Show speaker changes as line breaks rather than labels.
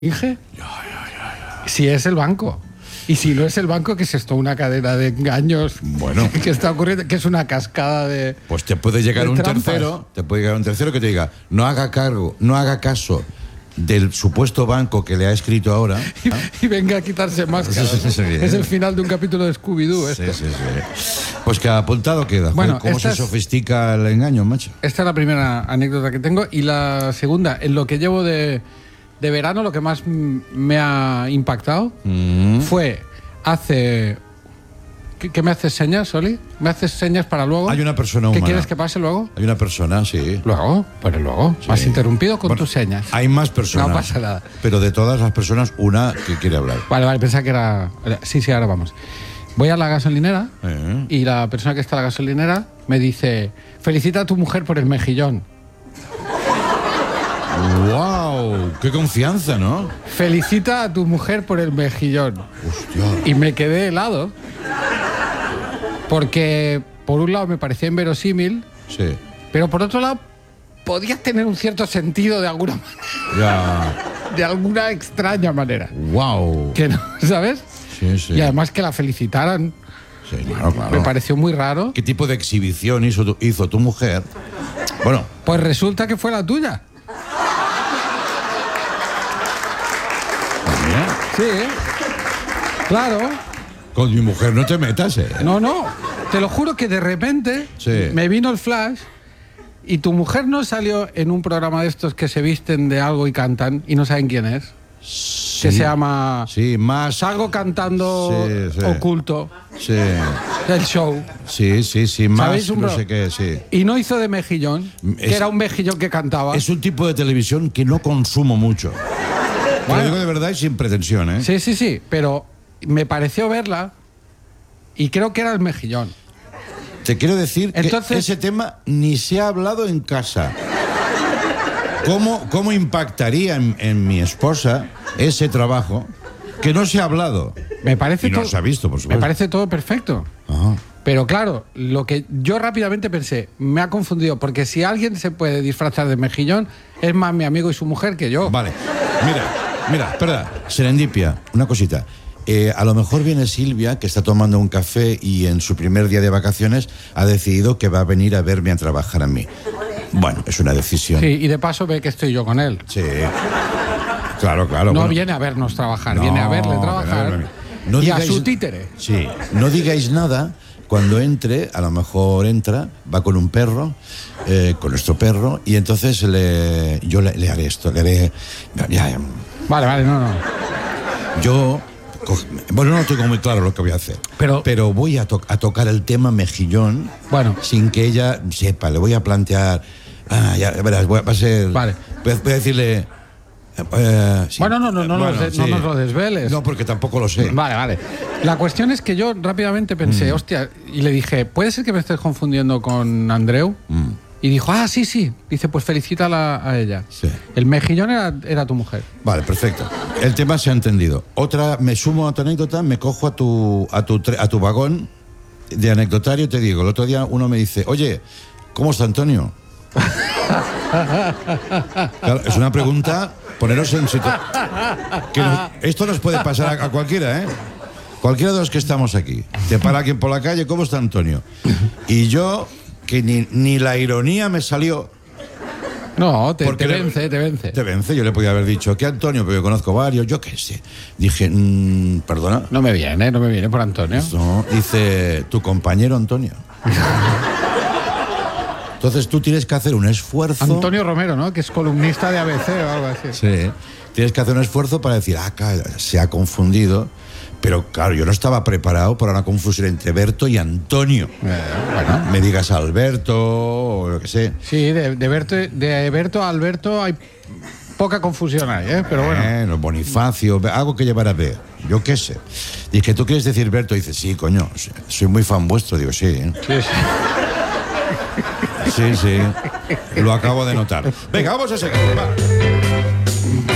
Dije, si es el banco. Y si no es el banco, que es esto una cadena de engaños que está ocurriendo, que es una cascada de.
Pues te puede llegar un tercero, que te diga, no haga caso del supuesto banco que le ha escrito ahora.
Y venga a quitarse máscaras. Sí. Es el final de un capítulo de Scooby-Doo esto.
Sí. Pues que apuntado queda.
Bueno,
¿cómo se sofistica el engaño, macho?
Esta es la primera anécdota que tengo. Y la segunda, en lo que llevo de verano, lo que más me ha impactado fue hace... ¿Qué me haces señas, Oli? ¿Me haces señas para luego?
Hay una persona humana.
¿Qué quieres que pase luego?
Hay una persona, sí.
¿Luego? Pues luego. Sí. Me has interrumpido con tus señas.
Hay más personas.
No pasa nada.
Pero de todas las personas, una que quiere hablar.
Vale, pensaba que era... Sí, ahora vamos. Voy a la gasolinera y la persona que está en la gasolinera me dice: felicita a tu mujer por el mejillón.
¡Wow! ¡Qué confianza!, ¿no?
Felicita a tu mujer por el mejillón.
¡Hostia!
Y me quedé helado. Porque, por un lado, me parecía inverosímil.
Sí.
Pero, por otro lado, podía tener un cierto sentido de alguna manera.
Ya.
De alguna extraña manera.
¡Wow!
Que no, ¿sabes?
Sí.
Y además que la felicitaran.
Sí, claro.
Me pareció muy raro.
¿Qué tipo de exhibición hizo tu mujer? Bueno.
Pues resulta que fue la tuya. Sí, claro.
Con mi mujer no te metas,
No, te lo juro que de repente me vino el flash y tu mujer no salió en un programa de estos que se visten de algo y cantan y no saben quién es. Sí. Que se llama...
Sí, más...
Algo cantando oculto.
Sí.
El show.
Sí, más no sé qué, sí.
Y no hizo de mejillón, que era un mejillón que cantaba.
Es un tipo de televisión que no consumo mucho. Te lo digo de verdad y sin pretensión, ¿eh?
Sí, pero me pareció verla y creo que era el mejillón.
Te quiero decir que ese tema ni se ha hablado en casa. ¿Cómo impactaría en mi esposa ese trabajo que no se ha hablado?
Me parece
y no se ha visto, por supuesto.
Me parece todo perfecto.
Ajá.
Pero claro, lo que yo rápidamente pensé, me ha confundido, porque si alguien se puede disfrazar de mejillón, es más mi amigo y su mujer que yo.
Vale, mira, espera, serendipia, una cosita. A lo mejor viene Silvia, que está tomando un café y en su primer día de vacaciones ha decidido que va a venir a verme a trabajar a mí. Bueno, es una decisión.
Sí, y de paso ve que estoy yo con él.
Sí, claro.
No viene a vernos trabajar, viene a verle trabajar y a su títere.
Sí, no digáis nada. Cuando entre, a lo mejor entra, va con un perro, con nuestro perro, y entonces yo le haré esto, le haré...
Vale, no.
Bueno, no tengo muy claro lo que voy a hacer. Pero voy a tocar el tema mejillón, sin que ella sepa. Le voy a plantear... ya verás, va a ser...
Vale.
Voy a decirle...
Sí. Bueno, no nos lo desveles.
No, porque tampoco lo sé.
Vale. La cuestión es que yo rápidamente pensé, hostia, y le dije, ¿puede ser que me estés confundiendo con Andreu? Y dijo, sí. Dice, pues felicítala a ella.
Sí.
El mejillón era tu mujer.
Vale, perfecto. El tema se ha entendido. Otra, me sumo a tu anécdota, me cojo a tu vagón de anecdotario y te digo, el otro día uno me dice, oye, ¿cómo está Antonio? Claro, es una pregunta, poneros en situación. Esto nos puede pasar a cualquiera, ¿eh? Cualquiera de los que estamos aquí. Te para alguien por la calle, ¿cómo está Antonio? Y yo, que ni la ironía me salió.
No, te vence.
Te vence, yo le podía haber dicho, ¿qué Antonio? Pero yo conozco varios, yo qué sé. Dije, perdona.
No me viene por Antonio.
No, dice, tu compañero Antonio. Entonces tú tienes que hacer un esfuerzo.
Antonio Romero, ¿no? Que es columnista de ABC o algo así.
Sí. Tienes que hacer un esfuerzo para decir, se ha confundido. Pero claro, yo no estaba preparado para una confusión entre Berto y Antonio. Bueno, me digas Alberto o lo que sé.
Sí, de Berto a Alberto hay poca confusión ahí, pero bueno.
Bonifacio, algo que llevar a ver. Yo qué sé. Dije, ¿tú quieres decir Berto? Y dice, sí, coño, soy muy fan vuestro. Digo, sí. Sí. Lo acabo de notar. Venga, vamos a seguir. Va.